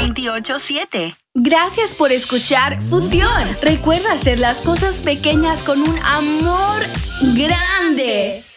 28-7. Gracias por escuchar Fusión. Recuerda hacer las cosas pequeñas con un amor grande.